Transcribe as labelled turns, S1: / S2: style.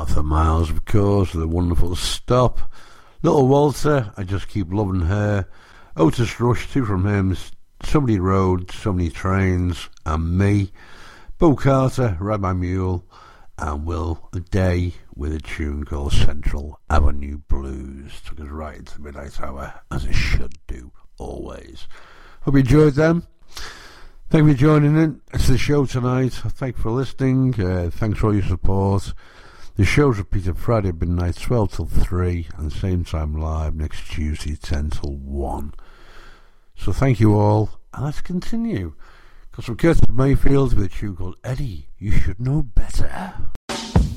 S1: Arthur Miles, of course, the wonderful Stop. Little Walter, I Just Keep Loving Her. Otis Rush, Two From Him, So Many Roads, So Many Trains, and Me. Bo Carter, Ride My Mule, and Will Day with a tune called Central Avenue Blues. Took us right into the midnight hour, as it should do, always. Hope you enjoyed them. Thank you for joining in. It's the show tonight. Thank you for listening. Thanks for all your support. The show's repeated Friday midnight, 12 till 3, and same time live next Tuesday, 10 till 1. So thank you all, and let's continue. Got some Curtis Mayfield with a tune called Eddie, You Should Know Better.